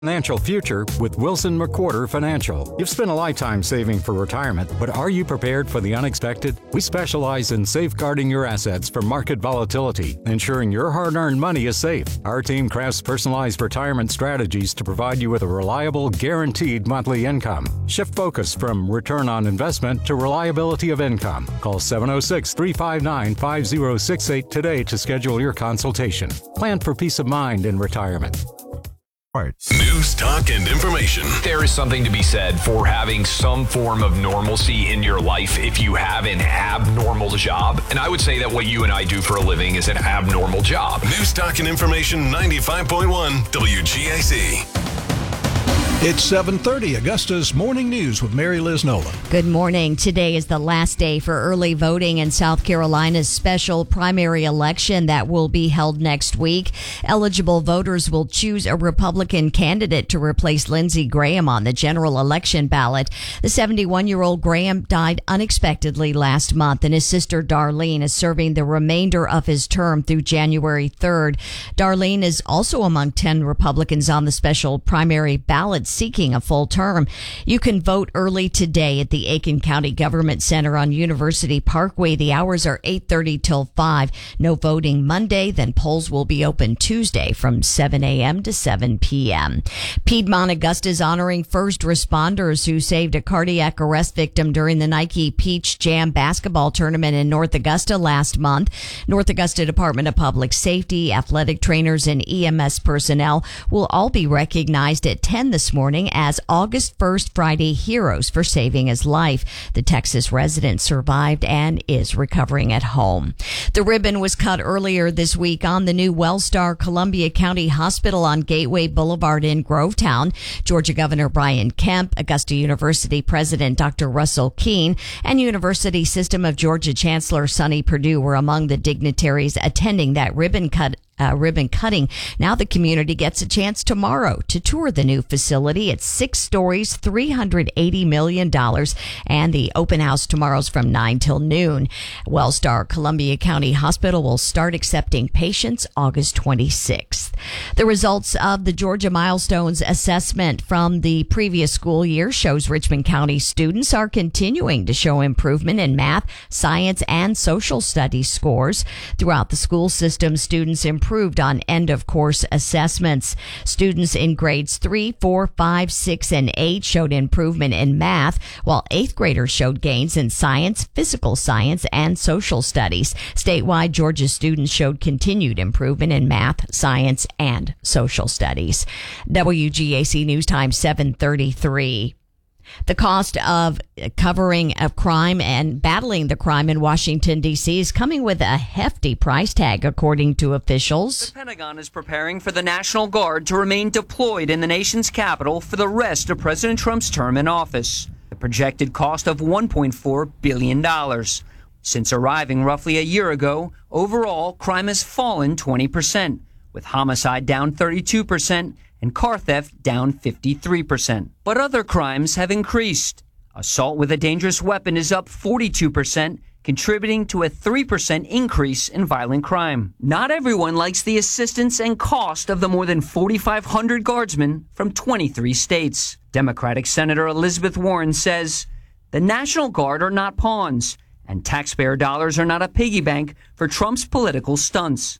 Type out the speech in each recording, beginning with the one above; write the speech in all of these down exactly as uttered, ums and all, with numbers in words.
Financial future with Wilson McWhorter Financial. You've spent a lifetime saving for retirement, but are you prepared for the unexpected? We specialize in safeguarding your assets from market volatility, ensuring your hard-earned money is safe. Our team crafts personalized retirement strategies to provide you with a reliable, guaranteed monthly income. Shift focus from return on investment to reliability of income. Call seven oh six, three five nine, five oh six eight today to schedule your consultation. Plan for peace of mind in retirement. News, talk, and information. There is something to be said for having some form of normalcy in your life if you have an abnormal job. And I would say that what you and I do for a living is an abnormal job. News, talk, and information, ninety-five point one W G A C. It's seven thirty, Augusta's Morning News with Mary Liz Nolan. Good morning. Today is the last day for early voting in South Carolina's special primary election that will be held next week. Eligible voters will choose a Republican candidate to replace Lindsey Graham on the general election ballot. The seventy-one-year-old Graham died unexpectedly last month, and his sister Darlene is serving the remainder of his term through January third. Darlene is also among ten Republicans on the special primary ballot seeking a full term. You can vote early today at the Aiken County Government Center on University Parkway. The hours are eight thirty till five. No voting Monday, then polls will be open Tuesday from seven a.m. to seven p.m. Piedmont Augusta is honoring first responders who saved a cardiac arrest victim during the Nike Peach Jam basketball tournament in North Augusta last month. North Augusta Department of Public Safety, athletic trainers, and E M S personnel will all be recognized at ten this morning as August first Friday heroes for saving his life. The Texas resident survived and is recovering at home. The ribbon was cut earlier this week on the new Wellstar Columbia County Hospital on Gateway Boulevard in Grovetown. Georgia Governor Brian Kemp, Augusta University President Doctor Russell Keene, and University System of Georgia Chancellor Sonny Perdue were among the dignitaries attending that ribbon cut Uh, ribbon cutting. Now the community gets a chance tomorrow to tour the new facility. It's six stories, three hundred eighty million dollars, and the open house tomorrow's from nine till noon. Wellstar Columbia County Hospital will start accepting patients August twenty-sixth. The results of the Georgia Milestones assessment from the previous school year shows Richmond County students are continuing to show improvement in math, science, and social studies scores. Throughout the school system, students improved on end-of-course assessments. Students in grades three, four, five, six, and eight showed improvement in math, while eighth graders showed gains in science, physical science, and social studies. Statewide, Georgia students showed continued improvement in math, science, and social studies. W G A C News Time seven thirty-three. The cost of covering of crime and battling the crime in Washington, D C is coming with a hefty price tag, according to officials. The Pentagon is preparing for the National Guard to remain deployed in the nation's capital for the rest of President Trump's term in office. The projected cost of one point four billion dollars. Since arriving roughly a year ago, overall crime has fallen twenty percent, with homicide down thirty-two percent and car theft down fifty-three percent. But other crimes have increased. Assault with a dangerous weapon is up forty-two percent, contributing to a three percent increase in violent crime. Not everyone likes the assistance and cost of the more than forty-five hundred guardsmen from twenty-three states. Democratic Senator Elizabeth Warren says the National Guard are not pawns, and taxpayer dollars are not a piggy bank for Trump's political stunts.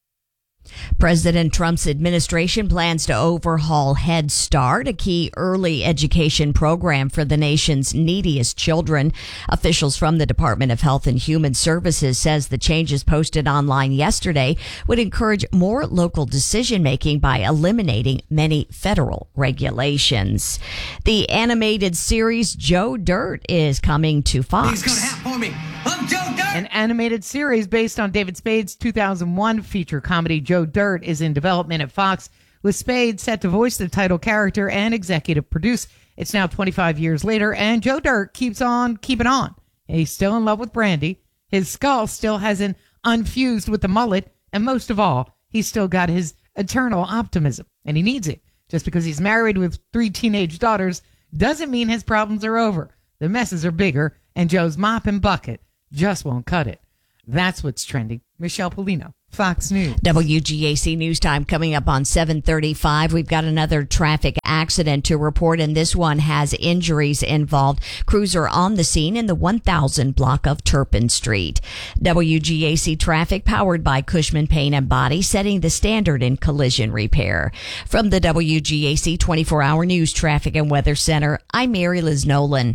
President Trump's administration plans to overhaul Head Start, a key early education program for the nation's neediest children. Officials from the Department of Health and Human Services says the changes posted online yesterday would encourage more local decision-making by eliminating many federal regulations. The animated series Joe Dirt is coming to Fox. He's gonna have for me. I'm Joe Dirt. An animated series based on David Spade's two thousand one feature comedy Joe Dirt is in development at Fox, with Spade set to voice the title character and executive produce. It's now twenty-five years later, and Joe Dirt keeps on keeping on. He's still in love with Brandy. His skull still hasn't unfused with the mullet, and most of all, he's still got his eternal optimism, and he needs it. Just because he's married with three teenage daughters doesn't mean his problems are over. The messes are bigger, and Joe's mop and bucket just won't cut it. That's what's trending. Michelle Polino Fox News. W G A C News Time coming up on seven thirty-five. We've got another traffic accident to report, and this one has injuries involved. Crews are on the scene in the one thousand block of Turpin Street. W G A C traffic powered by Cushman Paint and Body, setting the standard in collision repair. From the W G A C twenty-four hour News Traffic and Weather Center, I'm Mary Liz Nolan.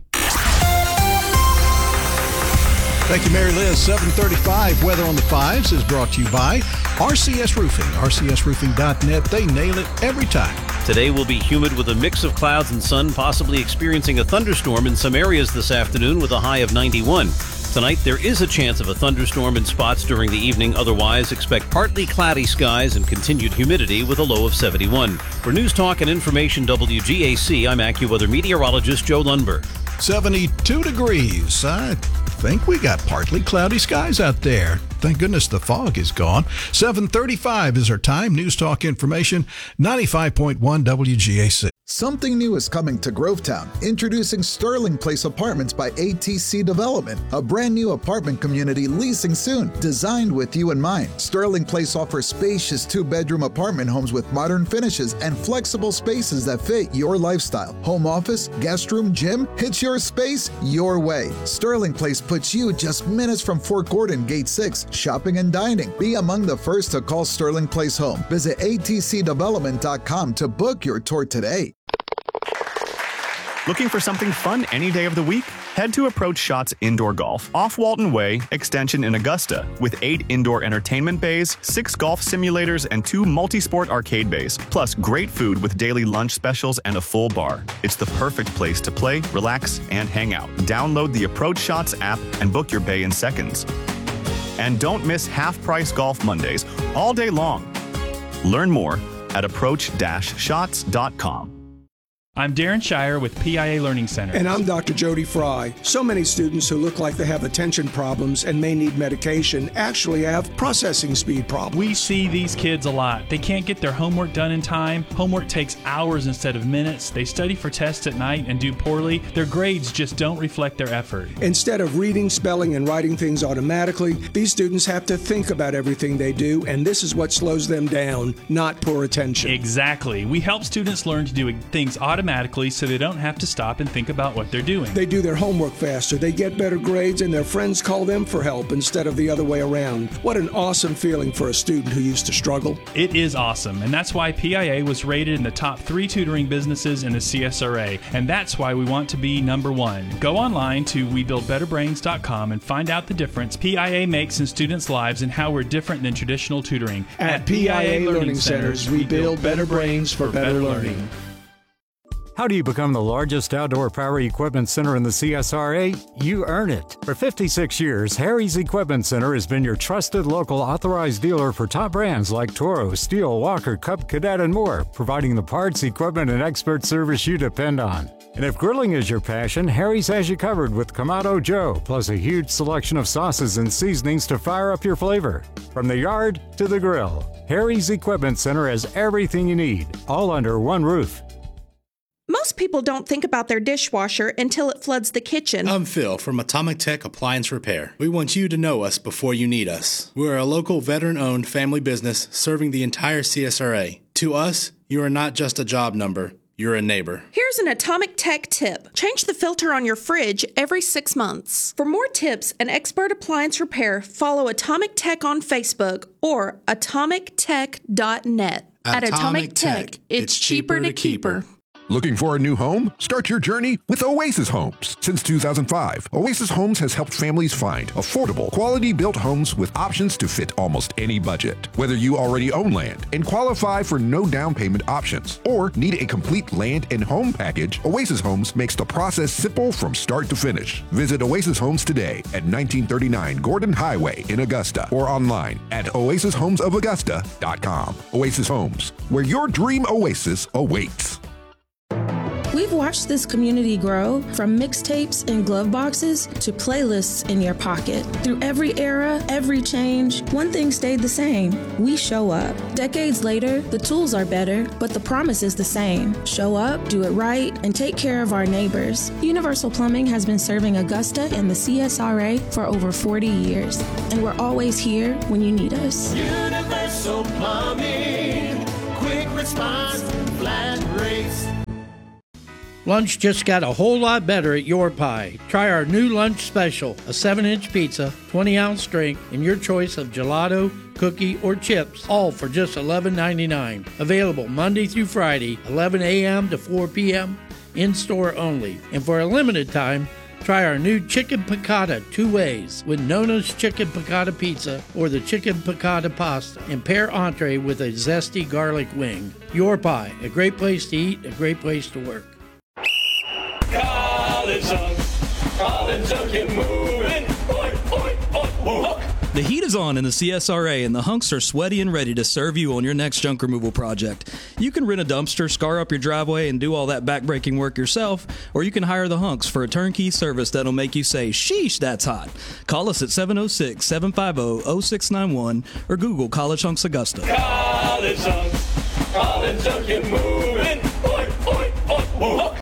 Thank you, Mary Liz. seven thirty-five, Weather on the Fives is brought to you by R C S Roofing. R C S roofing dot net. They nail it every time. Today will be humid with a mix of clouds and sun, possibly experiencing a thunderstorm in some areas this afternoon with a high of ninety-one. Tonight, there is a chance of a thunderstorm in spots during the evening. Otherwise, expect partly cloudy skies and continued humidity with a low of seventy-one. For News Talk and Information W G A C, I'm AccuWeather meteorologist Joe Lundberg. seventy-two degrees. I think we got partly cloudy skies out there. Thank goodness the fog is gone. seven thirty-five is our time. News Talk Information, ninety-five point one W G A C. Something new is coming to Grovetown. Introducing Sterling Place Apartments by A T C Development, a brand new apartment community leasing soon, designed with you in mind. Sterling Place offers spacious two-bedroom apartment homes with modern finishes and flexible spaces that fit your lifestyle. Home office, guest room, gym, it's your space, your way. Sterling Place puts you just minutes from Fort Gordon, Gate six, shopping and dining. Be among the first to call Sterling Place home. Visit A T C development dot com to book your tour today. Looking for something fun any day of the week? Head to Approach Shots Indoor Golf off Walton Way, Extension in Augusta, with eight indoor entertainment bays, six golf simulators, and two multi-sport arcade bays, plus great food with daily lunch specials and a full bar. It's the perfect place to play, relax, and hang out. Download the Approach Shots app and book your bay in seconds. And don't miss half-price Golf Mondays all day long. Learn more at approach dash shots dot com. I'm Darren Shire with P I A Learning Center. And I'm Doctor Jody Fry. So many students who look like they have attention problems and may need medication actually have processing speed problems. We see these kids a lot. They can't get their homework done in time. Homework takes hours instead of minutes. They study for tests at night and do poorly. Their grades just don't reflect their effort. Instead of reading, spelling, and writing things automatically, these students have to think about everything they do, and this is what slows them down, not poor attention. Exactly. We help students learn to do things automatically so they don't have to stop and think about what they're doing. They do their homework faster, they get better grades, and their friends call them for help instead of the other way around. What an awesome feeling for a student who used to struggle. It is awesome, and that's why P I A was rated in the top three tutoring businesses in the C S R A, and that's why we want to be number one. Go online to we build better brains dot com and find out the difference P I A makes in students' lives and how we're different than traditional tutoring. At, At P I A Learning Centers, we build better brains for better learning. How do you become the largest outdoor power equipment center in the C S R A? You earn it. For fifty-six years, Harry's Equipment Center has been your trusted local authorized dealer for top brands like Toro, Steel, Walker, Cub, Cadet, and more, providing the parts, equipment, and expert service you depend on. And if grilling is your passion, Harry's has you covered with Kamado Joe, plus a huge selection of sauces and seasonings to fire up your flavor. From the yard to the grill, Harry's Equipment Center has everything you need, all under one roof. Most people don't think about their dishwasher until it floods the kitchen. I'm Phil from Atomic Tech Appliance Repair. We want you to know us before you need us. We're a local veteran-owned family business serving the entire C S R A. To us, you are not just a job number. You're a neighbor. Here's an Atomic Tech tip. Change the filter on your fridge every six months. For more tips and expert appliance repair, follow Atomic Tech on Facebook or atomic tech dot net. At Atomic Tech, it's cheaper to keep her. Looking for a new home? Start your journey with Oasis Homes. Since two thousand five, Oasis Homes has helped families find affordable, quality-built homes with options to fit almost any budget. Whether you already own land and qualify for no down payment options or need a complete land and home package, Oasis Homes makes the process simple from start to finish. Visit Oasis Homes today at nineteen thirty-nine Gordon Highway in Augusta or online at oasis homes of augusta dot com. Oasis Homes, where your dream oasis awaits. We've watched this community grow from mixtapes in glove boxes to playlists in your pocket. Through every era, every change, one thing stayed the same. We show up. Decades later, the tools are better, but the promise is the same. Show up, do it right, and take care of our neighbors. Universal Plumbing has been serving Augusta and the C S R A for over forty years, and we're always here when you need us. Universal Plumbing, quick response, flat rates. Lunch just got a whole lot better at Your Pie. Try our new lunch special, a seven inch pizza, twenty ounce drink, and your choice of gelato, cookie, or chips, all for just eleven ninety-nine. Available Monday through Friday, eleven a.m. to four p.m., in-store only. And for a limited time, try our new Chicken Piccata two ways with Nona's Chicken Piccata Pizza or the Chicken Piccata Pasta, and pair entree with a zesty garlic wing. Your Pie, a great place to eat, a great place to work. College Hunk, College Hunk, get moving. Oi, oi, oi, oi. The heat is on in the C S R A, and the Hunks are sweaty and ready to serve you on your next junk removal project. You can rent a dumpster, scar up your driveway, and do all that backbreaking work yourself, or you can hire the Hunks for a turnkey service that'll make you say, sheesh, that's hot. Call us at seven oh six, seven five oh, oh six nine one or Google College Hunks Augusta. College Hunk, College Hunk, get moving. Oi, oi, oi, oi.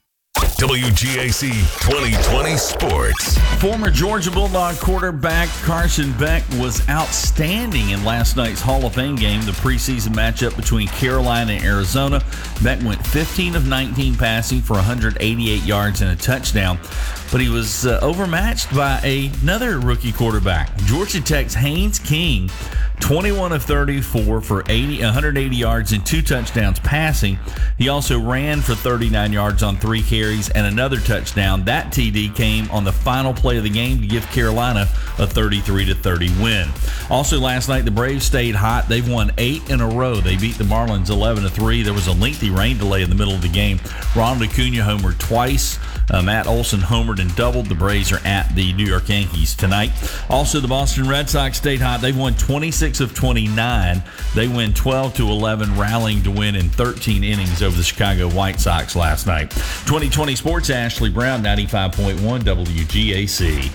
W G A C twenty twenty Sports. Former Georgia Bulldog quarterback Carson Beck was outstanding in last night's Hall of Fame game, the preseason matchup between Carolina and Arizona. Beck went fifteen of nineteen passing for one hundred eighty-eight yards and a touchdown, but he was uh, overmatched by another rookie quarterback, Georgia Tech's Haynes King. twenty-one of thirty-four for eighty, one hundred eighty yards and two touchdowns passing. He also ran for thirty-nine yards on three carries and another touchdown. That T D came on the final play of the game to give Carolina a thirty-three to thirty win. Also last night, the Braves stayed hot. They've won eight in a row. They beat the Marlins eleven to three. There was a lengthy rain delay in the middle of the game. Ronald Acuna homered twice. Uh, Matt Olson homered and doubled. The Braves are at the New York Yankees tonight. Also, the Boston Red Sox stayed hot. They've won twenty-six of twenty-nine. They win twelve to eleven, rallying to win in thirteen innings over the Chicago White Sox last night. twenty twenty Sports, Ashley Brown, ninety-five point one W G A C.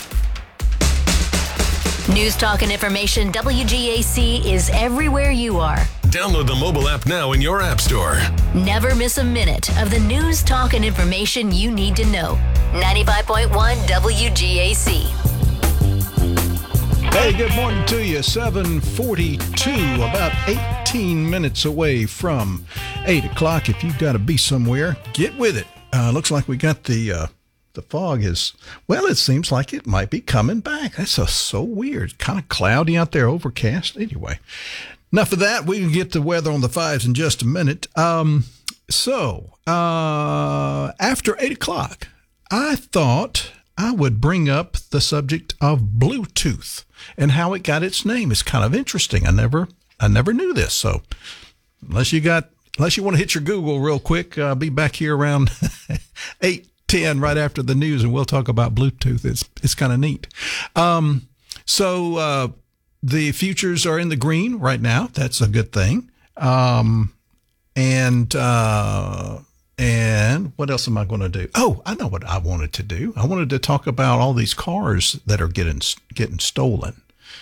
News, talk, and information. W G A C is everywhere you are. Download the mobile app now in your app store. Never miss a minute of the news, talk, and information you need to know. ninety-five point one W G A C. Hey, good morning to you. seven forty-two, about eighteen minutes away from eight o'clock. If you've got to be somewhere, get with it. Uh, looks like we got the uh, the fog is, well, it seems like it might be coming back. That's uh, so weird. Kind of cloudy out there, overcast. Anyway, enough of that. We can get the weather on the fives in just a minute. Um, so, uh, after eight o'clock, I thought I would bring up the subject of Bluetooth and how it got its name. It's kind of interesting. I never, I never knew this. So unless you got, unless you want to hit your Google real quick, I'll be back here around eight ten right after the news, and we'll talk about Bluetooth. It's, it's kind of neat. Um, so, uh, the futures are in the green right now. That's a good thing. Um, and, uh, And what else am I going to do? Oh, I know what I wanted to do. I wanted to talk about all these cars that are getting getting stolen.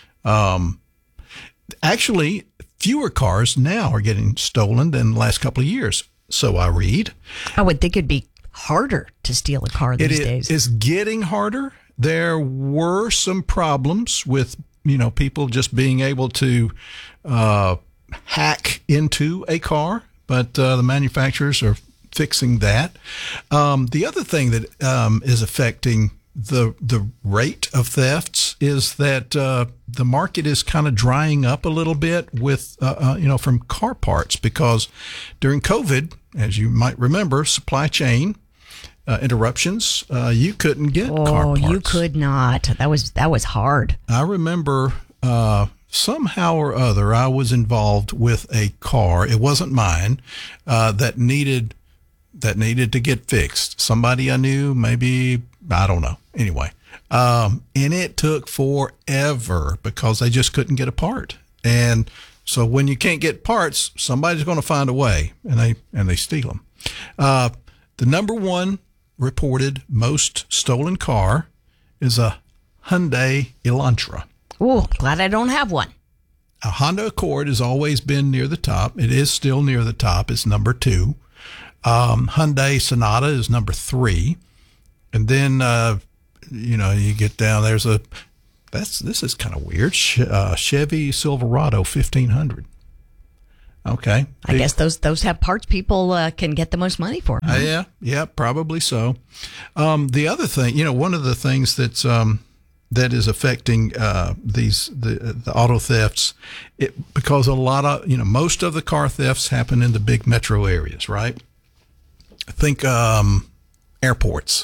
Um, actually, fewer cars now are getting stolen than the last couple of years. So I read. I would think it'd be harder to steal a car these it days. It's getting harder. There were some problems with, you know, people just being able to uh, hack into a car, but uh, the manufacturers are fixing that. Um, the other thing that um, is affecting the the rate of thefts is that uh, the market is kind of drying up a little bit with uh, uh, you know from car parts, because during COVID, as you might remember, supply chain uh, interruptions, uh, you couldn't get oh, car parts. You could not. That was that was hard. I remember. Uh, Somehow or other, I was involved with a car. It wasn't mine. Uh, that needed that needed to get fixed. Somebody I knew, maybe, I don't know. Anyway, um, and it took forever because they just couldn't get a part. And so when you can't get parts, somebody's going to find a way, and they and they steal them. Uh, The number one reported most stolen car is a Hyundai Elantra. Oh, glad I don't have one. A Honda Accord has always been near the top. It is still near the top. It's number two. Um, Hyundai Sonata is number three. And then, uh, you know, you get down, there's a, that's, this is kind of weird. Uh, Chevy Silverado fifteen hundred. Okay. I guess those those have parts people uh, can get the most money for. Uh, yeah, yeah, probably so. Um, the other thing, you know, one of the things that's um, that is affecting uh, these the the auto thefts, it, because a lot of you know most of the car thefts happen in the big metro areas, right? I think um, airports.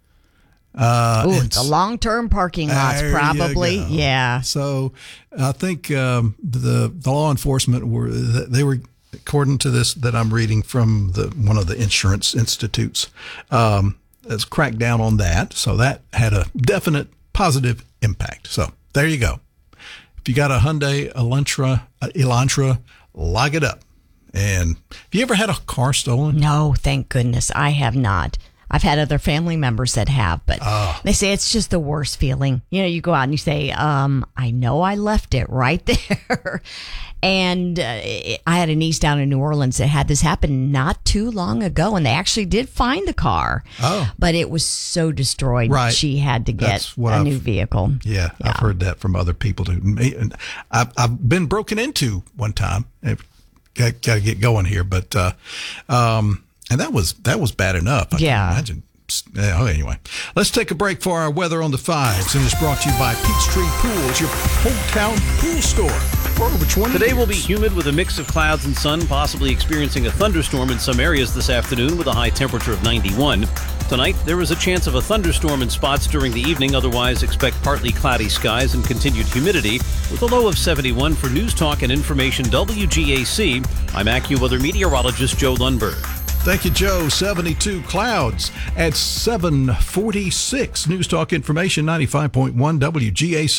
Uh, Ooh, the long-term parking lots, probably. Yeah. So I think um, the the law enforcement were they were according to this that I'm reading from the one of the insurance institutes um, has cracked down on that. So that had a definite positive impact. So there you go. If you got a Hyundai Elantra, uh, Elantra, lock it up. And have you ever had a car stolen? No, thank goodness I have not. I've had other family members that have, but oh. they say it's just the worst feeling. You know, you go out and you say, um, I know I left it right there. and uh, I had a niece down in New Orleans that had this happen not too long ago, and they actually did find the car. Oh. But it was so destroyed, right. she had to get a I've, new vehicle. Yeah, yeah, I've heard that from other people too. I've, I've been broken into one time. Got, got to get going here, but uh, um, and that was that was bad enough. I yeah. can imagine. Oh, anyway, let's take a break for our weather on the fives, and it's brought to you by Peachtree Pools, your hometown pool store for over twenty Today years. will be humid with a mix of clouds and sun, possibly experiencing a thunderstorm in some areas this afternoon with a high temperature of ninety-one. Tonight, there is a chance of a thunderstorm in spots during the evening. Otherwise, expect partly cloudy skies and continued humidity with a low of seventy-one. For News Talk and Information W G A C, I'm AccuWeather meteorologist Joe Lundberg. Thank you, Joe. seventy-two clouds at seven forty-six. News Talk Information ninety-five point one W G A C.